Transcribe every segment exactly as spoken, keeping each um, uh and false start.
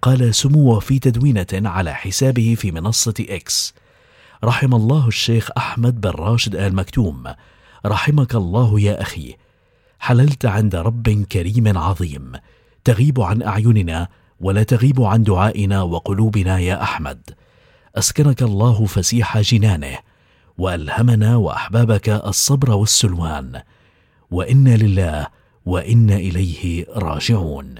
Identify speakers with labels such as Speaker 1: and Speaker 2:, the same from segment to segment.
Speaker 1: وقال سموه في تدوينة على حسابه في منصة إكس: رحم الله الشيخ أحمد بن راشد آل مكتوم، رحمك الله يا أخي، حللت عند رب كريم عظيم، تغيب عن أعيننا ولا تغيب عن دعائنا وقلوبنا يا أحمد، أسكنك الله فسيح جنانه، وألهمنا وأحبابك الصبر والسلوان، وإنا لله وإنا إليه راجعون.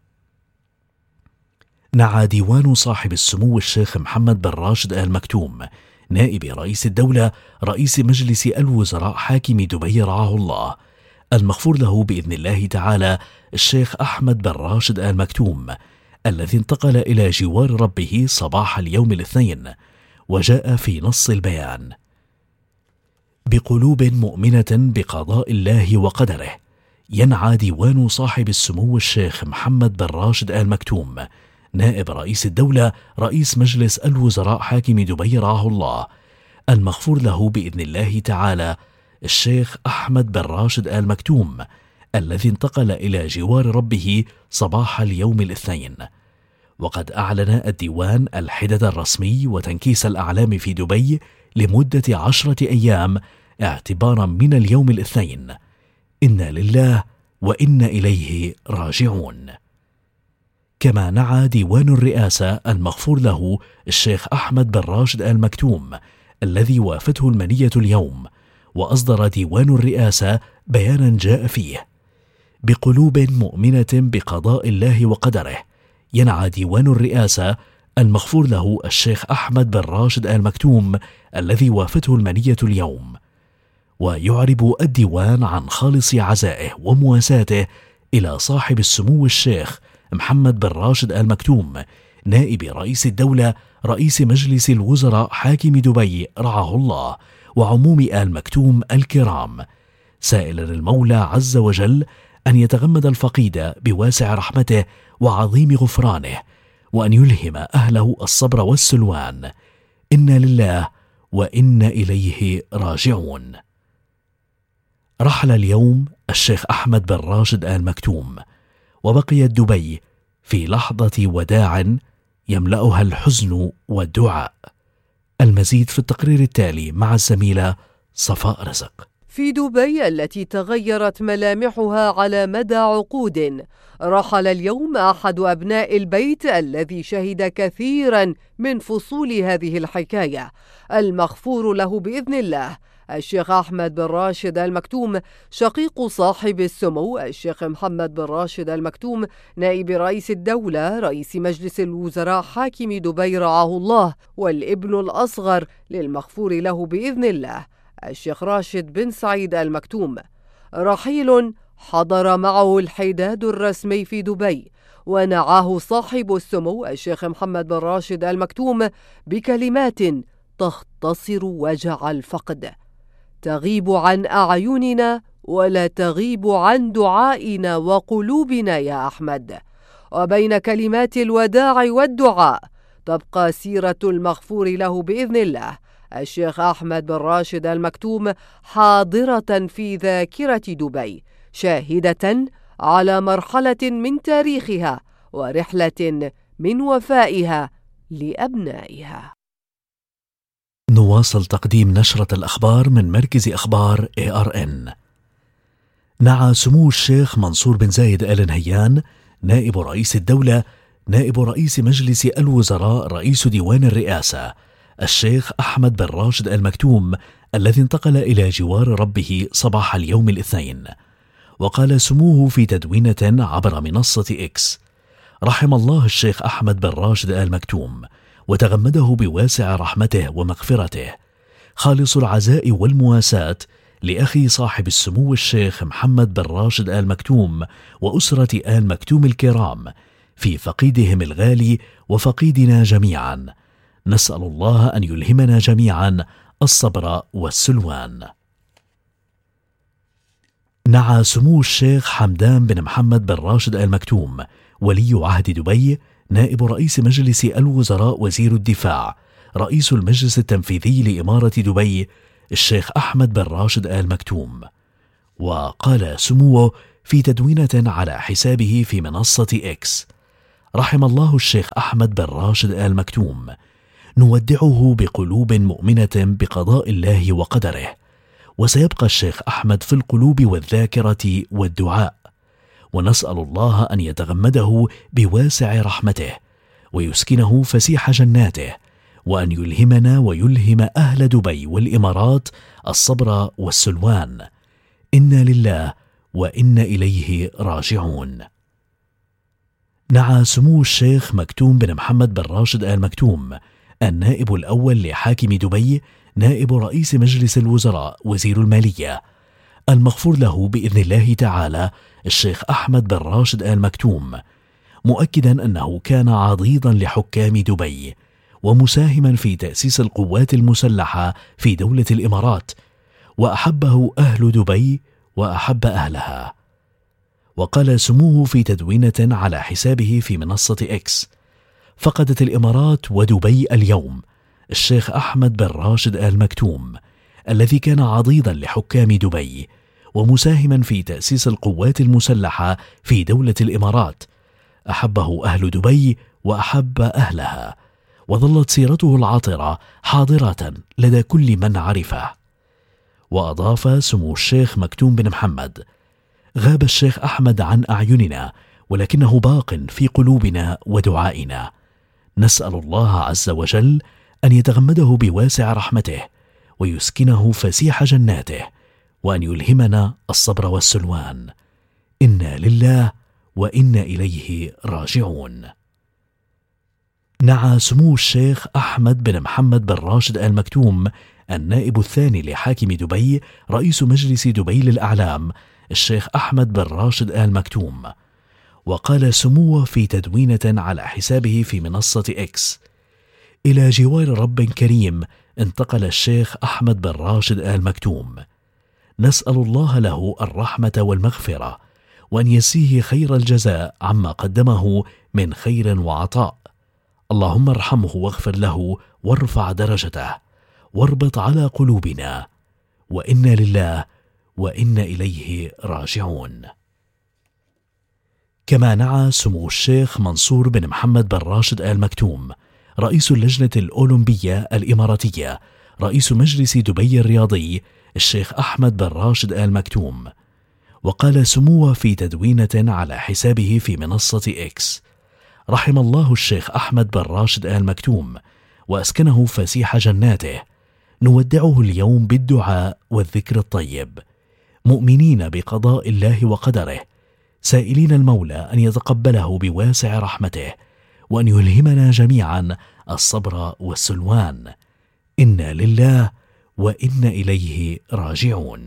Speaker 1: نعى ديوان صاحب السمو الشيخ محمد بن راشد آل مكتوم نائب رئيس الدولة رئيس مجلس الوزراء حاكم دبي رعاه الله، المغفور له بإذن الله تعالى، الشيخ أحمد بن راشد آل مكتوم، الذي انتقل إلى جوار ربه صباح اليوم الاثنين، وجاء في نص البيان: بقلوب مؤمنة بقضاء الله وقدره ينعى ديوان صاحب السمو الشيخ محمد بن راشد آل مكتوم نائب رئيس الدولة رئيس مجلس الوزراء حاكم دبي رعاه الله، المغفور له بإذن الله تعالى، الشيخ أحمد بن راشد آل مكتوم، الذي انتقل إلى جوار ربه صباح اليوم الاثنين. وقد أعلن الديوان الحدد الرسمي وتنكيس الأعلام في دبي لمدة عشرة أيام اعتبارا من اليوم الاثنين. إنا لله وإنا إليه راجعون. كما نعى ديوان الرئاسة المغفور له الشيخ أحمد بن راشد آل مكتوم، الذي وافته المنية اليوم، وأصدر ديوان الرئاسة بيانا جاء فيه: بقلوب مؤمنة بقضاء الله وقدره ينعى ديوان الرئاسة المغفور له الشيخ أحمد بن راشد آل مكتوم، الذي وافته المنية اليوم. ويعرب الديوان عن خالص عزائه ومواساته إلى صاحب السمو الشيخ محمد بن راشد آل مكتوم نائب رئيس الدولة رئيس مجلس الوزراء حاكم دبي رعاه الله، وعموم آل مكتوم الكرام، سائلا المولى عز وجل أن يتغمد الفقيد بواسع رحمته وعظيم غفرانه، وأن يلهم أهله الصبر والسلوان. إنا لله وإنا إليه راجعون. رحل اليوم الشيخ أحمد بن راشد آل مكتوم، وبقيت دبي في لحظة وداع يملأها الحزن والدعاء. المزيد في التقرير التالي مع الزميلة صفاء رزق.
Speaker 2: في دبي التي تغيرت ملامحها على مدى عقود، رحل اليوم أحد أبناء البيت الذي شهد كثيرا من فصول هذه الحكاية، المغفور له بإذن الله الشيخ أحمد بن راشد آل مكتوم، شقيق صاحب السمو الشيخ محمد بن راشد آل مكتوم نائب رئيس الدولة رئيس مجلس الوزراء حاكم دبي رعاه الله، والابن الأصغر للمغفور له بإذن الله الشيخ راشد بن سعيد آل مكتوم. رحيل حضر معه الحداد الرسمي في دبي، ونعاه صاحب السمو الشيخ محمد بن راشد آل مكتوم بكلمات تختصر وجع الفقد: تغيب عن أعيننا ولا تغيب عن دعائنا وقلوبنا يا أحمد. وبين كلمات الوداع والدعاء تبقى سيرة المغفور له بإذن الله الشيخ أحمد بن راشد آل مكتوم حاضرة في ذاكرة دبي، شاهدة على مرحلة من تاريخها ورحلة من وفائها لأبنائها.
Speaker 1: نواصل تقديم نشرة الأخبار من مركز أخبار إيه آر إن. نعى سمو الشيخ منصور بن زايد آل نهيان نائب رئيس الدولة نائب رئيس مجلس الوزراء رئيس ديوان الرئاسة الشيخ أحمد بن راشد آل مكتوم، الذي انتقل إلى جوار ربه صباح اليوم الاثنين. وقال سموه في تدوينة عبر منصة إكس: رحم الله الشيخ أحمد بن راشد آل مكتوم، وتغمده بواسع رحمته ومغفرته، خالص العزاء والمواساة لأخي صاحب السمو الشيخ محمد بن راشد آل مكتوم وأسرة آل مكتوم الكرام في فقيدهم الغالي وفقيدنا جميعا. نسأل الله أن يلهمنا جميعا الصبر والسلوان. نعى سمو الشيخ حمدان بن محمد بن راشد آل مكتوم ولي عهد دبي نائب رئيس مجلس الوزراء وزير الدفاع رئيس المجلس التنفيذي لإمارة دبي الشيخ أحمد بن راشد آل مكتوم. وقال سموه في تدوينة على حسابه في منصة إكس: رحم الله الشيخ أحمد بن راشد آل مكتوم، نودعه بقلوب مؤمنة بقضاء الله وقدره، وسيبقى الشيخ أحمد في القلوب والذاكرة والدعاء، ونسأل الله أن يتغمده بواسع رحمته ويسكنه فسيح جناته، وأن يلهمنا ويلهم أهل دبي والإمارات الصبر والسلوان. إنا لله وإنا إليه راجعون. نعى سمو الشيخ مكتوم بن محمد بن راشد آل مكتوم، النائب الأول لحاكم دبي، نائب رئيس مجلس الوزراء، وزير المالية، المغفور له بإذن الله تعالى الشيخ أحمد بن راشد آل مكتوم، مؤكدا أنه كان عضيضا لحكام دبي ومساهما في تأسيس القوات المسلحة في دولة الإمارات، وأحبه أهل دبي وأحب أهلها. وقال سموه في تدوينة على حسابه في منصة إكس: فقدت الإمارات ودبي اليوم الشيخ أحمد بن راشد آل مكتوم، الذي كان عضيضا لحكام دبي ومساهما في تأسيس القوات المسلحة في دولة الإمارات، أحبه أهل دبي وأحب أهلها، وظلت سيرته العطرة حاضرة لدى كل من عرفه. وأضاف سمو الشيخ مكتوم بن محمد: غاب الشيخ أحمد عن أعيننا، ولكنه باق في قلوبنا ودعائنا. نسأل الله عز وجل أن يتغمده بواسع رحمته ويسكنه فسيح جناته، وأن يلهمنا الصبر والسلوان. إنا لله وإنا إليه راجعون. نعى سمو الشيخ أحمد بن محمد بن راشد آل مكتوم، النائب الثاني لحاكم دبي، رئيس مجلس دبي للأعلام، الشيخ أحمد بن راشد آل مكتوم، وقال سموه في تدوينة على حسابه في منصة إكس: إلى جوار رب كريم انتقل الشيخ أحمد بن راشد آل مكتوم، نسأل الله له الرحمة والمغفرة، وأن يجزيه خير الجزاء عما قدمه من خير وعطاء. اللهم ارحمه واغفر له وارفع درجته واربط على قلوبنا. وإنا لله وإنا إليه راجعون. كما نعى سمو الشيخ منصور بن محمد بن راشد آل مكتوم، رئيس اللجنة الأولمبية الإماراتية، رئيس مجلس دبي الرياضي، الشيخ أحمد بن راشد آل مكتوم، وقال سموه في تدوينة على حسابه في منصة إكس: رحم الله الشيخ أحمد بن راشد آل مكتوم وأسكنه فسيح جناته، نودعه اليوم بالدعاء والذكر الطيب، مؤمنين بقضاء الله وقدره، سائلين المولى أن يتقبله بواسع رحمته، وأن يلهمنا جميعا الصبر والسلوان. إنا لله وإنا إليه راجعون.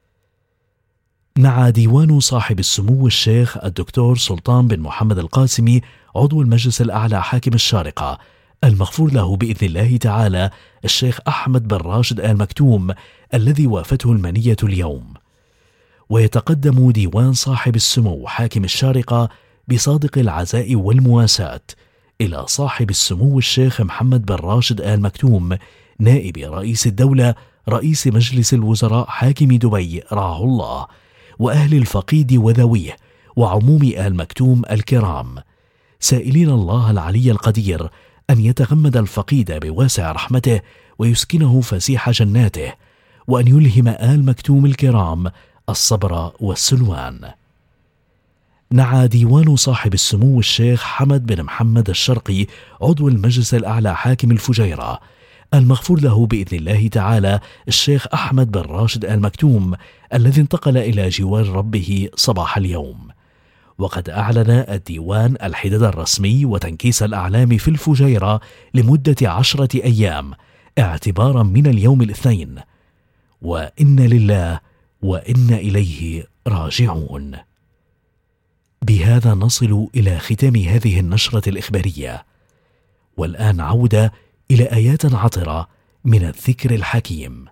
Speaker 1: نعى ديوان صاحب السمو الشيخ الدكتور سلطان بن محمد القاسمي، عضو المجلس الأعلى حاكم الشارقة، المغفور له بإذن الله تعالى الشيخ أحمد بن راشد آل مكتوم، الذي وافته المنية اليوم. ويتقدم ديوان صاحب السمو حاكم الشارقة بصادق العزاء والمواساة إلى صاحب السمو الشيخ محمد بن راشد آل مكتوم، نائب رئيس الدولة، رئيس مجلس الوزراء حاكم دبي رعاه الله، وأهل الفقيد وذويه، وعموم آل مكتوم الكرام، سائلين الله العلي القدير أن يتغمد الفقيد بواسع رحمته ويسكنه فسيح جناته، وأن يلهم آل مكتوم الكرام الصبر والسلوان. نعى ديوان صاحب السمو الشيخ حمد بن محمد الشرقي، عضو المجلس الأعلى حاكم الفجيرة، المغفور له بإذن الله تعالى الشيخ أحمد بن راشد آل مكتوم، الذي انتقل إلى جوار ربه صباح اليوم. وقد أعلن الديوان الحداد الرسمي وتنكيس الأعلام في الفجيرة لمدة عشرة أيام اعتبارا من اليوم الاثنين. وإنا لله وإنا إليه راجعون. بهذا نصل إلى ختام هذه النشرة الإخبارية، والآن عودة إلى آيات عطرة من الذكر الحكيم.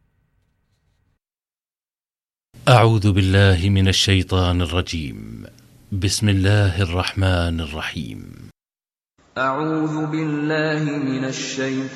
Speaker 3: أعوذ بالله من الشيطان الرجيم. بسم الله الرحمن الرحيم.
Speaker 4: أعوذ بالله من الشيطان